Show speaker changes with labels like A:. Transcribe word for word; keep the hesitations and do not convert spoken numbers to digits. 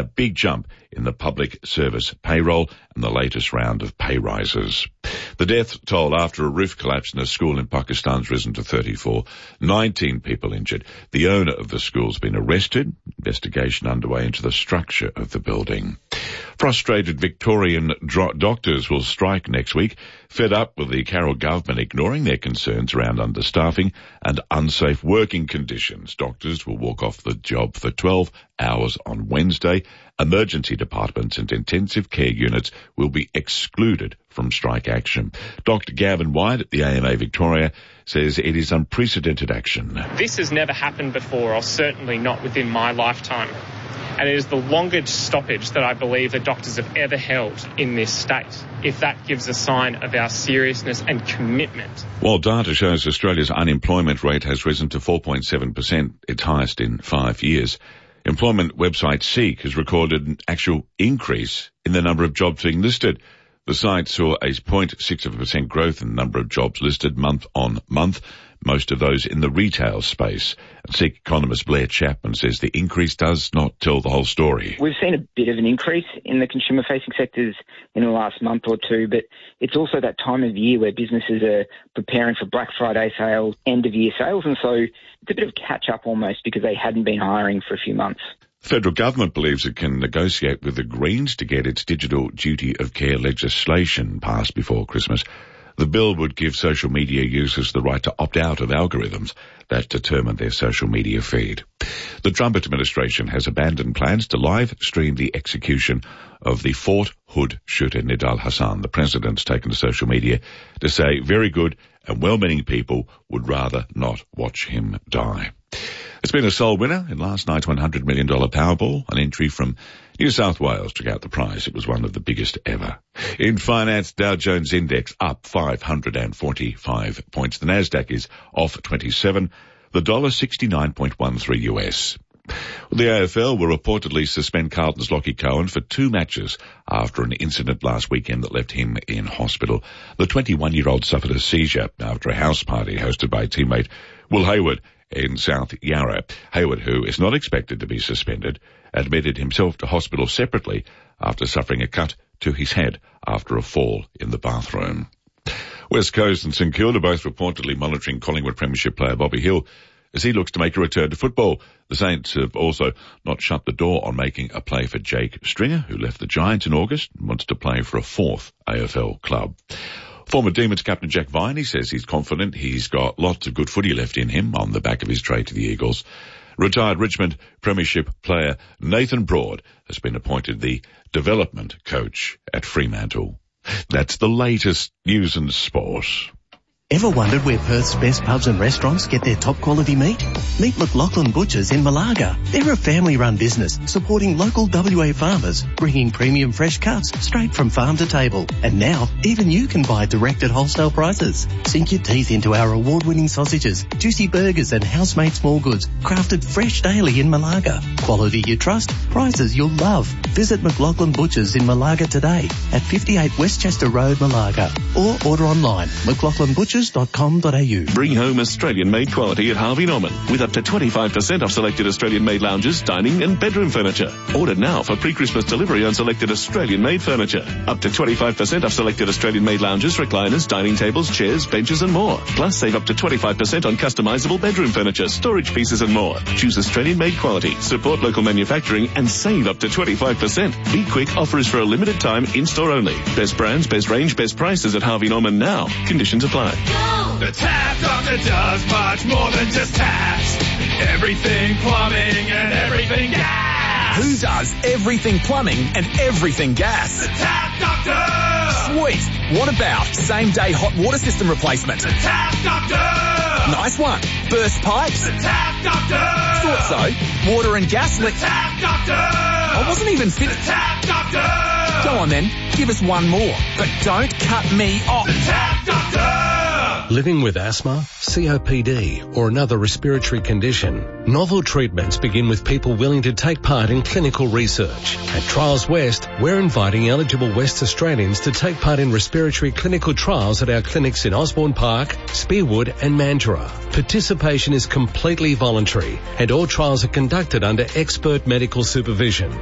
A: a big jump in the public service payroll and the latest round of pay rises. The death toll after a roof collapse in a school in Pakistan has risen to thirty-four. nineteen people injured. The owner of the school's been arrested. Investigation underway into the structure of the building. Frustrated Victorian dro- doctors will strike next week, fed up with the Carroll government ignoring their concerns around understaffing and unsafe working conditions. Doctors will walk off the job for twelve hours on Wednesday. Emergency departments and intensive care units will be excluded from strike action. Doctor Gavin White at the A M A Victoria says it is unprecedented action.
B: This has never happened before, or certainly not within my lifetime. And it is the longest stoppage that I believe that doctors have ever held in this state, if that gives a sign of our seriousness and commitment.
A: While data shows Australia's unemployment rate has risen to four point seven percent, its highest in five years, employment website Seek has recorded an actual increase in the number of jobs being listed. The site saw a zero point six percent growth in the number of jobs listed month on month, most of those in the retail space. Seek economist Blair Chapman says the increase does not tell the whole story.
C: We've seen a bit of an increase in the consumer-facing sectors in the last month or two, but it's also that time of year where businesses are preparing for Black Friday sales, end-of-year sales, and so it's a bit of a catch-up almost because they hadn't been hiring for a few months.
A: The federal government believes it can negotiate with the Greens to get its digital duty of care legislation passed before Christmas. The bill would give social media users the right to opt out of algorithms that determine their social media feed. The Trump administration has abandoned plans to live stream the execution of the Fort Hood shooter Nidal Hassan. The president's taken to social media to say very good and well-meaning people would rather not watch him die. It's been a sole winner in last night's one hundred million dollars Powerball. An entry from New South Wales took out the prize. It was one of the biggest ever. In finance, Dow Jones Index up five hundred forty-five points. The Nasdaq is off twenty-seven. The dollar sixty-nine point one three U S. The A F L will reportedly suspend Carlton's Lachie Cohen for two matches after an incident last weekend that left him in hospital. The twenty-one-year-old suffered a seizure after a house party hosted by teammate Will Hayward in South Yarra. Hayward, who is not expected to be suspended, admitted himself to hospital separately after suffering a cut to his head after a fall in the bathroom. West Coast and St Kilda both reportedly monitoring Collingwood Premiership player Bobby Hill as he looks to make a return to football. The Saints have also not shut the door on making a play for Jake Stringer, who left the Giants in August and wants to play for a fourth A F L club. Former Demons captain Jack Viney says he's confident he's got lots of good footy left in him on the back of his trade to the Eagles. Retired Richmond Premiership player Nathan Broad has been appointed the development coach at Fremantle. That's the latest news and sport.
D: Ever wondered where Perth's best pubs and restaurants get their top quality meat? Meet McLaughlin Butchers in Malaga. They're a family-run business supporting local W A farmers, bringing premium fresh cuts straight from farm to table. And now, even you can buy direct at wholesale prices. Sink your teeth into our award-winning sausages, juicy burgers and house-made small goods, crafted fresh daily in Malaga. Quality you trust, prices you'll love. Visit McLaughlin Butchers in Malaga today at fifty-eight Westchester Road, Malaga. Or order online, mclaughlin butchers dot com dot a u.
E: Bring home Australian-made quality at Harvey Norman with up to twenty-five percent off selected Australian-made lounges, dining and bedroom furniture. Order now for pre-Christmas delivery on selected Australian-made furniture. Up to twenty-five percent off selected Australian-made lounges, recliners, dining tables, chairs, benches and more. Plus save up to twenty-five percent on customizable bedroom furniture, storage pieces and more. Choose Australian-made quality, support local manufacturing and save up to twenty-five percent. Be quick, offer is for a limited time, in-store only. Best brands, best range, best prices at Harvey Norman now. Conditions apply.
F: The Tap Doctor does much more than just taps. Everything plumbing and everything gas.
G: Who does everything plumbing and everything gas?
F: The Tap Doctor!
G: Sweet. What about same-day hot water system replacement?
F: The Tap Doctor!
G: Nice one. Burst pipes?
F: The Tap Doctor!
G: Thought so. Water and gas
F: The
G: leak.
F: Tap Doctor!
G: I wasn't even
F: The
G: finished.
F: Tap Doctor!
G: Go on then. Give us one more. But don't cut me off.
F: The Tap Doctor!
H: Living with asthma, C O P D, or another respiratory condition, novel treatments begin with people willing to take part in clinical research. At Trials West, we're inviting eligible West Australians to take part in respiratory clinical trials at our clinics in Osborne Park, Spearwood and Mandurah. Participation is completely voluntary and all trials are conducted under expert medical supervision.